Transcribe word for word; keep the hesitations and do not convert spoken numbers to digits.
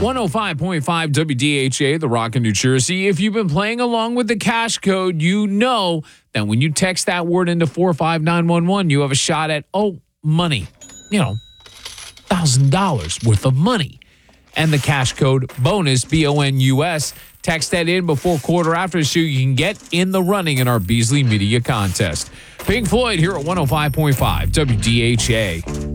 one oh five point five W D H A, The Rock in New Jersey. If you've been playing along with the cash code, you know that when you text that word into four five nine one one, you have a shot at, oh, money. You know, one thousand dollars worth of money. And the cash code BONUS, B O N U S. Text that in before quarter after so you can get in the running in our Beasley Media contest. Pink Floyd here at one oh five point five W D H A.